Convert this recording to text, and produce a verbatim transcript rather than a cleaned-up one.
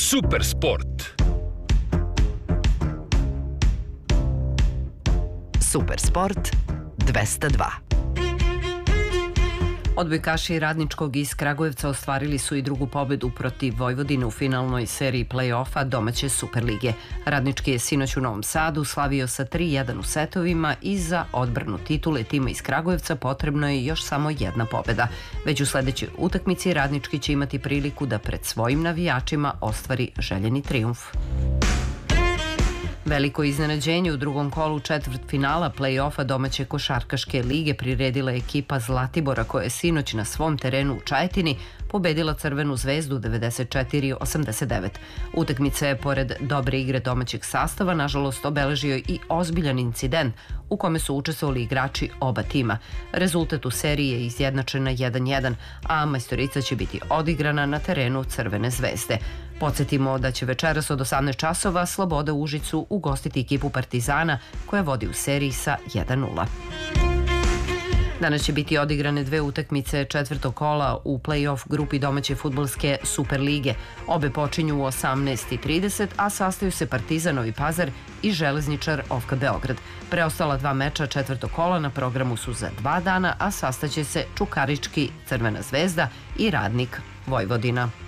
Supersport. Supersport dvesta dva. Odbojkaši Radničkog iz Kragujevca ostvarili su i drugu pobedu protiv Vojvodine u finalnoj seriji play-offa domaće Superlige. Radnički je sinoć u Novom Sadu slavio sa tri jedan u setovima i za odbranu titule tima iz Kragujevca potrebno je još samo jedna pobeda. Već u sledećoj utakmici Radnički će imati priliku da pred svojim navijačima ostvari željeni trijumf. Veliko iznenađenje u drugom kolu četvrtfinala play-offa domaće košarkaške lige priredila je ekipa Zlatibora koja je sinoć na svom terenu u Čajetini pobedila Crvenu zvezdu devedeset četiri osamdeset devet. Utakmica je, pored dobre igre domaćeg sastava, nažalost obeležio i ozbiljan incident u kome su učestvovali igrači oba tima. Rezultat u seriji je izjednačen na jedan jedan, a majstorica će biti odigrana na terenu Crvene zvezde. Podsjetimo da će večeras od osamnaest časova Sloboda u Užicu ugostiti ekipu Partizana koja vodi u seriji sa jedan nula. Danas će biti odigrane dve utakmice četvrtog kola u play-off grupi domaće fudbalske Superlige. Obe počinju u osamnaest i trideset, a sastaju se Partizan Novi Pazar i Železničar Ofka Beograd. Preostala dva meča četvrtog kola na programu su za dva dana, a sastaće se Čukarički Crvena zvezda i Radnik Vojvodina.